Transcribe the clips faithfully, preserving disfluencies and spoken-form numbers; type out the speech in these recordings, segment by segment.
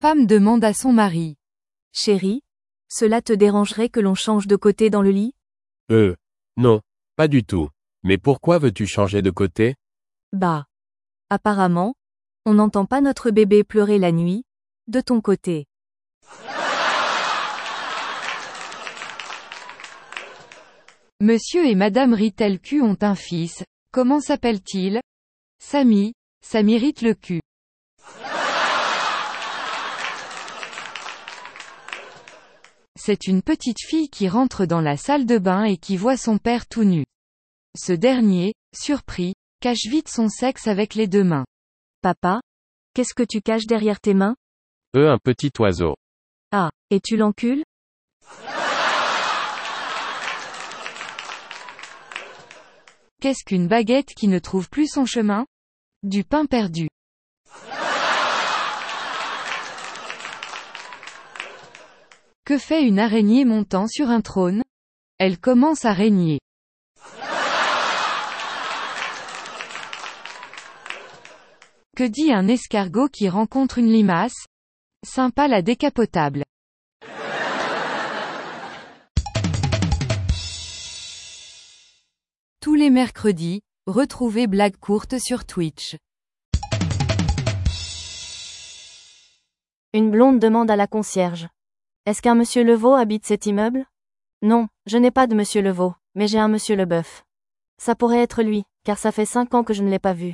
Femme demande à son mari. Chérie, cela te dérangerait que l'on change de côté dans le lit? Euh, non, pas du tout. Mais pourquoi veux-tu changer de côté? Bah. Apparemment, on n'entend pas notre bébé pleurer la nuit, de ton côté. Monsieur et Madame Ritelcu ont un fils, comment s'appelle-t-il? Samy, ça m'irrite le cul. C'est une petite fille qui rentre dans la salle de bain et qui voit son père tout nu. Ce dernier, surpris, cache vite son sexe avec les deux mains. Papa? Qu'est-ce que tu caches derrière tes mains? Euh, un petit oiseau. Ah, et tu l'encules? Qu'est-ce qu'une baguette qui ne trouve plus son chemin? Du pain perdu. Que fait une araignée montant sur un trône? Elle commence à régner. Que dit un escargot qui rencontre une limace? Sympa la décapotable. Tous les mercredis, retrouvez Blagues courtes sur Twitch. Une blonde demande à la concierge. Est-ce qu'un monsieur Levaux habite cet immeuble? Non, je n'ai pas de monsieur Levaux, mais j'ai un monsieur Leboeuf. Ça pourrait être lui, car ça fait cinq ans que je ne l'ai pas vu.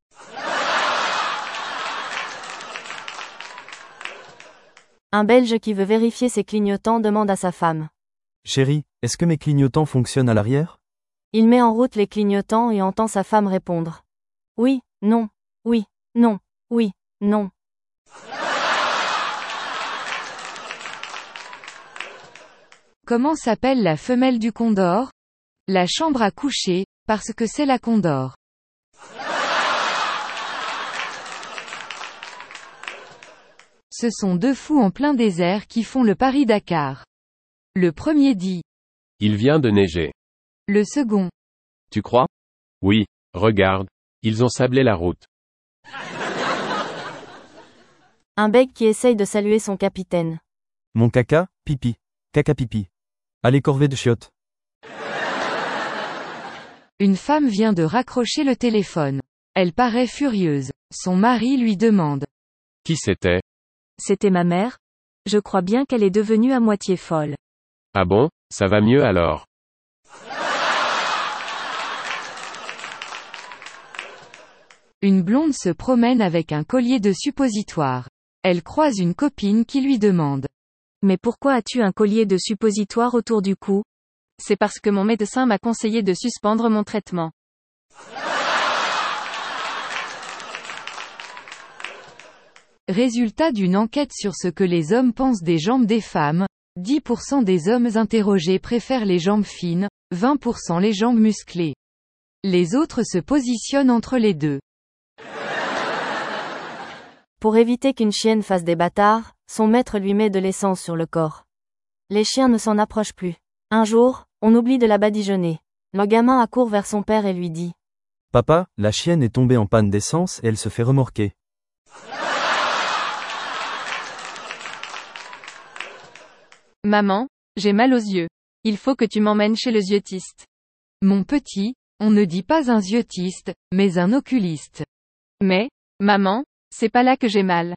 Un Belge qui veut vérifier ses clignotants demande à sa femme. Chérie, est-ce que mes clignotants fonctionnent à l'arrière? Il met en route les clignotants et entend sa femme répondre. Oui, non, oui, non, oui, non. Comment s'appelle la femelle du condor? La chambre à coucher, parce que c'est la condor. Ce sont deux fous en plein désert qui font le Paris-Dakar. Le premier dit. Il vient de neiger. Le second. Tu crois? Oui, regarde, ils ont sablé la route. Un bec qui essaye de saluer son capitaine. Mon caca, pipi. Caca pipi. Allez corvée de chiottes. Une femme vient de raccrocher le téléphone. Elle paraît furieuse. Son mari lui demande. Qui c'était? C'était ma mère. Je crois bien qu'elle est devenue à moitié folle. Ah bon, ça va mieux alors. Une blonde se promène avec un collier de suppositoire. Elle croise une copine qui lui demande. Mais pourquoi as-tu un collier de suppositoire autour du cou? C'est parce que mon médecin m'a conseillé de suspendre mon traitement. Résultat d'une enquête sur ce que les hommes pensent des jambes des femmes, dix pour cent des hommes interrogés préfèrent les jambes fines, vingt pour cent les jambes musclées. Les autres se positionnent entre les deux. Pour éviter qu'une chienne fasse des bâtards, son maître lui met de l'essence sur le corps. Les chiens ne s'en approchent plus. Un jour, on oublie de la badigeonner. Le gamin accourt vers son père et lui dit. Papa, la chienne est tombée en panne d'essence et elle se fait remorquer. Maman, j'ai mal aux yeux. Il faut que tu m'emmènes chez le yeux-tiste. Mon petit, on ne dit pas un yeux-tiste, mais un oculiste. Mais, maman, c'est pas là que j'ai mal.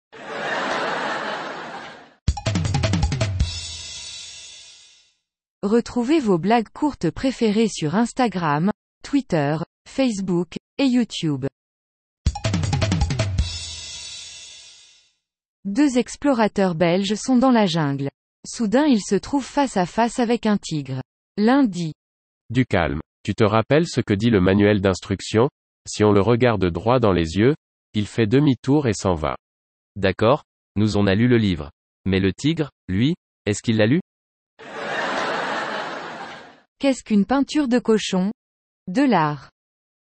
Retrouvez vos blagues courtes préférées sur Instagram, Twitter, Facebook, et YouTube. Deux explorateurs belges sont dans la jungle. Soudain ils se trouvent face à face avec un tigre. L'un dit. Du calme. Tu te rappelles ce que dit le manuel d'instruction? Si on le regarde droit dans les yeux, il fait demi-tour et s'en va. D'accord, nous on a lu le livre. Mais le tigre, lui, est-ce qu'il l'a lu? Qu'est-ce qu'une peinture de cochon? De l'art.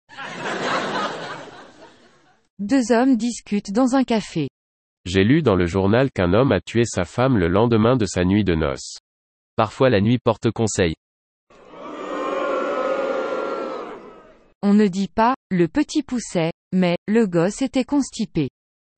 Deux hommes discutent dans un café. J'ai lu dans le journal qu'un homme a tué sa femme le lendemain de sa nuit de noces. Parfois la nuit porte conseil. On ne dit pas, le petit poussait, mais, le gosse était constipé.